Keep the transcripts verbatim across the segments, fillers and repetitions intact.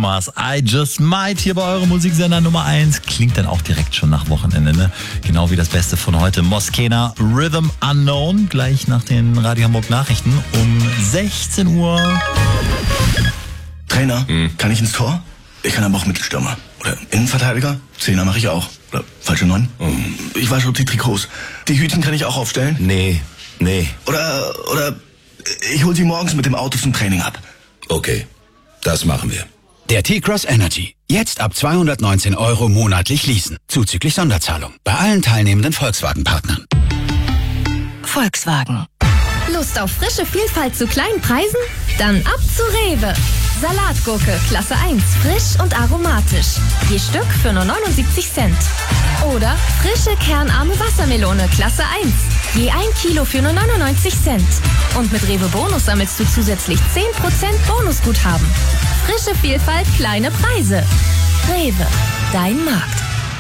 Mars, I Just Might hier bei eurem Musiksender Nummer eins. Klingt dann auch direkt schon nach Wochenende, ne? Genau wie das Beste von heute. Moskena, Rhythm Unknown, gleich nach den Radio Hamburg Nachrichten um sechzehn Uhr. Trainer, hm. kann ich ins Tor? Ich kann aber auch Mittelstürmer. Oder Innenverteidiger? Zehner mache ich auch. Oder falsche Neun? Hm. Ich wasche auch die Trikots. Die Hütchen kann ich auch aufstellen? Nee, nee. Oder, oder ich hol sie morgens mit dem Auto zum Training ab. Okay, das machen wir. Der T-Cross Energy. Jetzt ab zweihundertneunzehn Euro monatlich leasen. Zuzüglich Sonderzahlung. Bei allen teilnehmenden Volkswagen-Partnern. Volkswagen. Lust auf frische Vielfalt zu kleinen Preisen? Dann ab zu Rewe. Salatgurke Klasse eins, frisch und aromatisch. Je Stück für nur neunundsiebzig Cent. Oder frische kernarme Wassermelone Klasse eins. Je ein Kilo für nur neunundneunzig Cent. Und mit Rewe Bonus sammelst du zusätzlich zehn Prozent Bonusguthaben. Frische Vielfalt, kleine Preise. Rewe, dein Markt.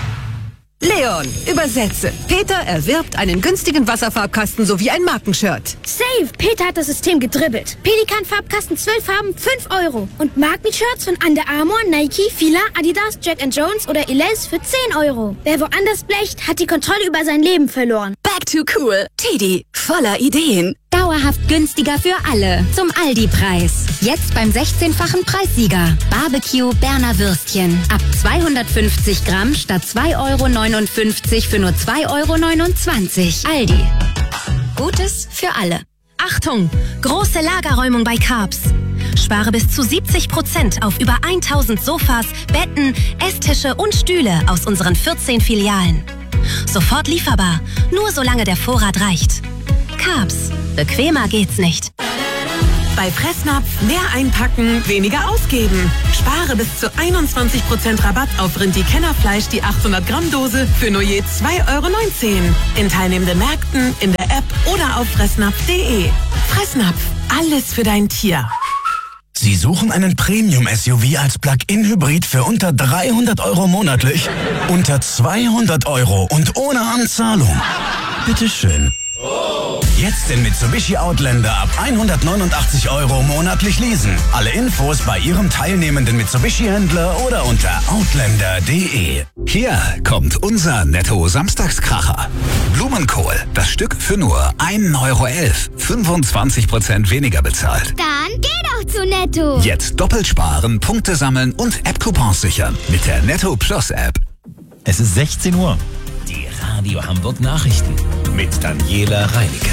Leon, übersetze. Peter erwirbt einen günstigen Wasserfarbkasten sowie ein Markenshirt. Save! Peter hat das System gedribbelt. Pelikan-Farbkasten zwölf Farben, fünf Euro. Und Markenshirts von Under Armour, Nike, Fila, Adidas, Jack and Jones oder Elize für zehn Euro. Wer woanders blecht, hat die Kontrolle über sein Leben verloren. Back to cool. Tidi, voller Ideen. Dauerhaft günstiger für alle. Zum Aldi-Preis. Jetzt beim sechzehnfachen Preissieger. Barbecue Berner Würstchen. Ab zweihundertfünfzig Gramm statt zwei Euro neunundfünfzig für nur zwei Euro neunundzwanzig. Aldi. Gutes für alle. Achtung! Große Lagerräumung bei Carbs. Spare bis zu siebzig Prozent auf über tausend Sofas, Betten, Esstische und Stühle aus unseren vierzehn Filialen. Sofort lieferbar, nur solange der Vorrat reicht. Carbs. Bequemer geht's nicht. Bei Fressnapf mehr einpacken, weniger ausgeben. Spare bis zu einundzwanzig Prozent Rabatt auf Rindi-Kennerfleisch die achthundert Gramm Dose für nur je zwei Euro neunzehn. In teilnehmenden Märkten, in der App oder auf fressnapf punkt de. Fressnapf, alles für dein Tier. Sie suchen einen Premium-S U V als Plug-in-Hybrid für unter dreihundert Euro monatlich? Unter zweihundert Euro und ohne Anzahlung? Bitteschön. Jetzt den Mitsubishi Outlander ab hundertneunundachtzig Euro monatlich leasen. Alle Infos bei Ihrem teilnehmenden Mitsubishi-Händler oder unter outlander punkt de. Hier kommt unser Netto-Samstagskracher. Blumenkohl, das Stück für nur ein Euro elf. fünfundzwanzig Prozent weniger bezahlt. Dann geh doch zu Netto. Jetzt doppelt sparen, Punkte sammeln und App-Coupons sichern mit der Netto Plus App. Es ist sechzehn Uhr. Die Radio Hamburg Nachrichten mit Daniela Reinicke.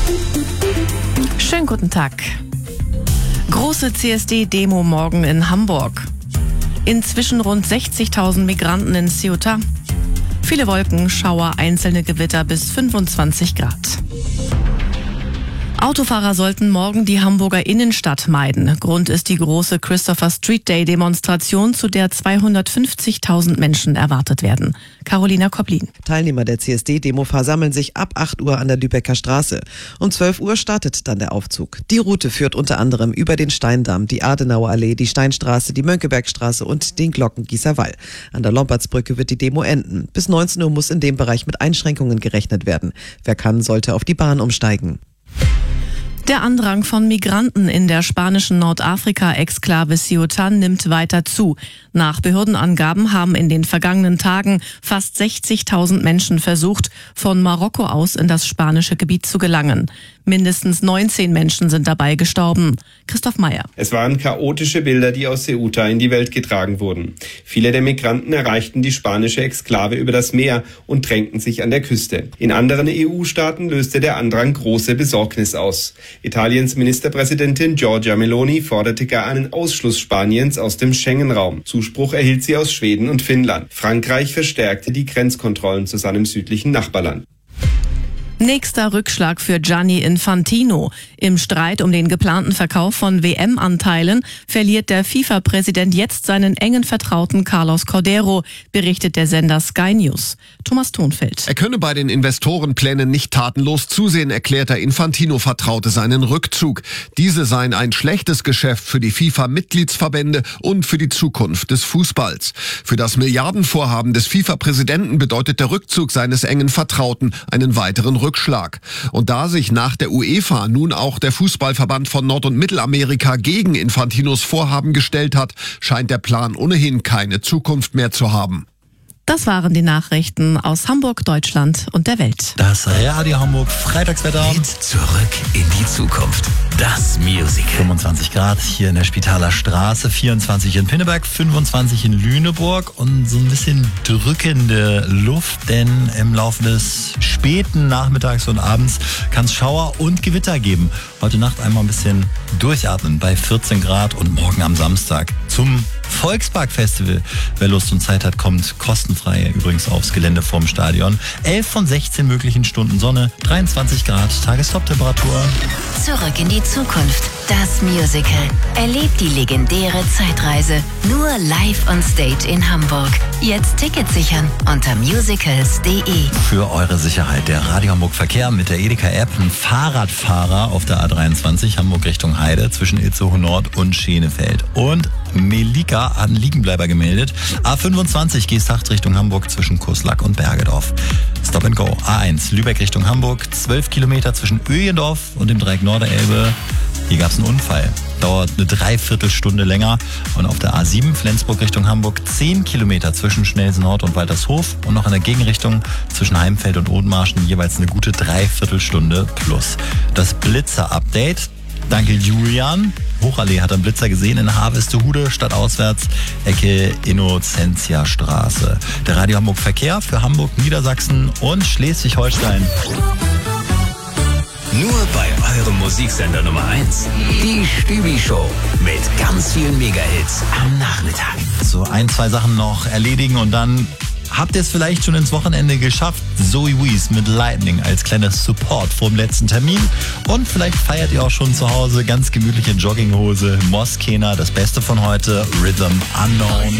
Schönen guten Tag. Große C S D-Demo morgen in Hamburg. Inzwischen rund sechzigtausend Migranten in Ceuta. Viele Wolken, Schauer, einzelne Gewitter bis fünfundzwanzig Grad. Autofahrer sollten morgen die Hamburger Innenstadt meiden. Grund ist die große Christopher Street Day Demonstration, zu der zweihundertfünfzigtausend Menschen erwartet werden. Carolina Koblin. Teilnehmer der C S D-Demo versammeln sich ab acht Uhr an der Lübecker Straße. Um zwölf Uhr startet dann der Aufzug. Die Route führt unter anderem über den Steindamm, die Adenauerallee, die Steinstraße, die Mönckebergstraße und den Glockengießer Wall. An der Lombardsbrücke wird die Demo enden. Bis neunzehn Uhr muss in dem Bereich mit Einschränkungen gerechnet werden. Wer kann, sollte auf die Bahn umsteigen. Der Andrang von Migranten in der spanischen Nordafrika-Exklave Ceuta nimmt weiter zu. Nach Behördenangaben haben in den vergangenen Tagen fast sechzigtausend Menschen versucht, von Marokko aus in das spanische Gebiet zu gelangen. Mindestens neunzehn Menschen sind dabei gestorben. Christoph Meyer. Es waren chaotische Bilder, die aus Ceuta in die Welt getragen wurden. Viele der Migranten erreichten die spanische Exklave über das Meer und drängten sich an der Küste. In anderen E U-Staaten löste der Andrang große Besorgnis aus. Italiens Ministerpräsidentin Giorgia Meloni forderte gar einen Ausschluss Spaniens aus dem Schengen-Raum. Zuspruch erhielt sie aus Schweden und Finnland. Frankreich verstärkte die Grenzkontrollen zu seinem südlichen Nachbarland. Nächster Rückschlag für Gianni Infantino. Im Streit um den geplanten Verkauf von W M-Anteilen verliert der FIFA-Präsident jetzt seinen engen Vertrauten Carlos Cordeiro, berichtet der Sender Sky News. Thomas Thonfeld. Er könne bei den Investorenplänen nicht tatenlos zusehen, erklärt der Infantino-Vertraute seinen Rückzug. Diese seien ein schlechtes Geschäft für die FIFA-Mitgliedsverbände und für die Zukunft des Fußballs. Für das Milliardenvorhaben des FIFA-Präsidenten bedeutet der Rückzug seines engen Vertrauten einen weiteren Rückzug. Rückschlag. Und da sich nach der UEFA nun auch der Fußballverband von Nord- und Mittelamerika gegen Infantinos Vorhaben gestellt hat, scheint der Plan ohnehin keine Zukunft mehr zu haben. Das waren die Nachrichten aus Hamburg, Deutschland und der Welt. Das Radio Hamburg Freitagswetter. Geht zurück in die Zukunft. Das Musical. fünfundzwanzig Grad hier in der Spitaler Straße, vierundzwanzig in Pinneberg, fünfundzwanzig in Lüneburg und so ein bisschen drückende Luft, denn im Laufe des späten Nachmittags und Abends kann es Schauer und Gewitter geben. Heute Nacht einmal ein bisschen durchatmen bei vierzehn Grad und morgen am Samstag zum Volkspark-Festival. Wer Lust und Zeit hat, kommt kostenfrei übrigens aufs Gelände vorm Stadion. elf von sechzehn möglichen Stunden Sonne, dreiundzwanzig Grad, Tagestop-Temperatur. Zurück in die Zukunft. Das Musical. Erlebt die legendäre Zeitreise. Nur live on stage in Hamburg. Jetzt Tickets sichern unter musicals punkt de. Für eure Sicherheit der Radio Hamburg Verkehr mit der Edeka-App. Ein Fahrradfahrer auf der A dreiundzwanzig Hamburg Richtung Heide zwischen Itzehoe Nord und Schenefeld. Und Melika hat einen Liegenbleiber gemeldet. A fünfundzwanzig Geesthacht Richtung Hamburg zwischen Kurslack und Bergedorf. Stop and Go. A eins Lübeck Richtung Hamburg. zwölf Kilometer zwischen Öjendorf und dem Dreieck Norderelbe. Hier gab es einen Unfall. Dauert eine Dreiviertelstunde länger. Und auf der A sieben Flensburg Richtung Hamburg zehn Kilometer zwischen Schnelsen-Nord und Waltershof. Und noch in der Gegenrichtung zwischen Heimfeld und Odenmarschen jeweils eine gute Dreiviertelstunde plus. Das Blitzer-Update. Danke Julian. Hochallee hat einen Blitzer gesehen in Harvestehude, stadtauswärts, Ecke Innozentiastraße. Der Radio Hamburg Verkehr für Hamburg, Niedersachsen und Schleswig-Holstein. Nur bei eurem Musiksender Nummer eins. Die Stübi-Show mit ganz vielen Mega-Hits am Nachmittag. So ein, zwei Sachen noch erledigen und dann habt ihr es vielleicht schon ins Wochenende geschafft. Zoe Wees mit Lightning als kleiner Support vorm letzten Termin. Und vielleicht feiert ihr auch schon zu Hause ganz gemütliche Jogginghose, Moskena, das Beste von heute, Rhythm Unknown.